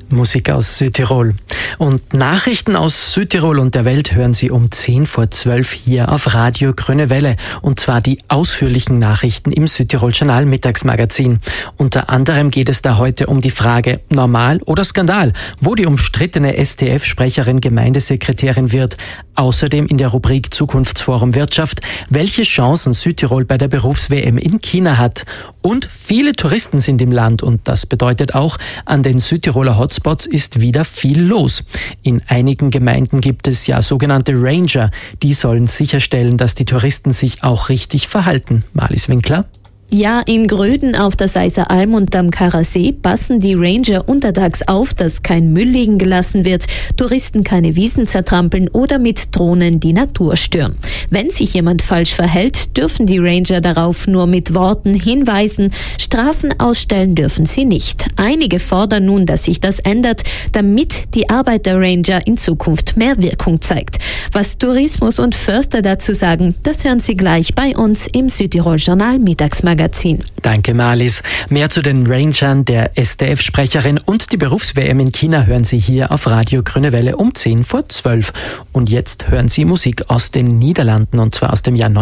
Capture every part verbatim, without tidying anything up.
Musik aus Südtirol. Und Nachrichten aus Südtirol und der Welt hören Sie um zehn vor zwölf hier auf Radio Grüne Welle. Und zwar die ausführlichen Nachrichten im Südtirol Journal Mittagsmagazin. Unter anderem geht es da heute um die Frage Normal oder Skandal, wo die umstrittene S T F-Sprecherin Gemeindesekretärin wird. Außerdem in der Rubrik Zukunftsforum Wirtschaft, welche Chancen Südtirol bei der Berufs-W M in China hat. Und viele Touristen sind im Land und das bedeutet auch, an den Südtiroler Hotspots ist wieder viel los. In einigen Gemeinden gibt es ja sogenannte Ranger. Die sollen sicherstellen, dass die Touristen sich auch richtig verhalten. Marlies Winkler. Ja, in Gröden auf der Seiser Alm und am Karasee passen die Ranger untertags auf, dass kein Müll liegen gelassen wird, Touristen keine Wiesen zertrampeln oder mit Drohnen die Natur stören. Wenn sich jemand falsch verhält, dürfen die Ranger darauf nur mit Worten hinweisen. Strafen ausstellen dürfen sie nicht. Einige fordern nun, dass sich das ändert, damit die Arbeit der Ranger in Zukunft mehr Wirkung zeigt. Was Tourismus und Förster dazu sagen, das hören Sie gleich bei uns im Südtirol Journal Mittagsmagazin. Danke, Marlies. Mehr zu den Rangern, der S T F-Sprecherin und die Berufs-W M in China hören Sie hier auf Radio Grüne Welle um zehn vor zwölf. Und jetzt hören Sie Musik aus den Niederlanden, und zwar aus dem Jahr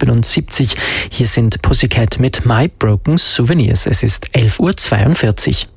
neunzehnhundertsiebenundsiebzig. Hier sind Pussycat mit My Broken Souvenirs. Es ist elf Uhr zweiundvierzig.